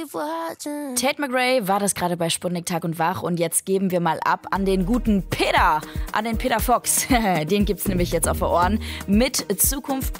Tate McRae war das gerade bei Sputnik Tag und Wach und jetzt geben wir mal ab an den guten Peter, an den Peter Fox. Den gibt's nämlich jetzt auf den Ohren mit Zukunft